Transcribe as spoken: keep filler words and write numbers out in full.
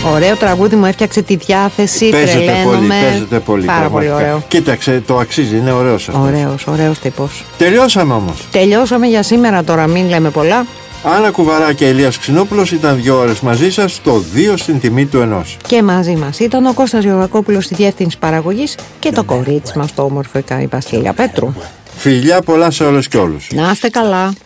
Ωραίο τραγούδι, μου έφτιαξε τη διάθεση. Παίζεται τρελαίνομαι. πολύ, παίζεται πολύ. Πάρα πολύ ωραίο. Κοίταξε, το αξίζει, είναι ωραίος αυτός. Ωραίος, ωραίος τύπος. Τελειώσαμε όμως. Τελειώσαμε για σήμερα τώρα, μην λέμε πολλά. Άννα Κουβαρά και Ηλίας Ξινόπουλος ήταν δύο ώρες μαζί σας, το δύο στην τιμή του ενός. Και μαζί μας ήταν ο Κώστας Γεωργακόπουλος στη διεύθυνση παραγωγής και το κορίτσι μας το όμορφο η Βασίλεια Πέτρου. Φιλιά πολλά σε όλες και όλους. Να είστε καλά.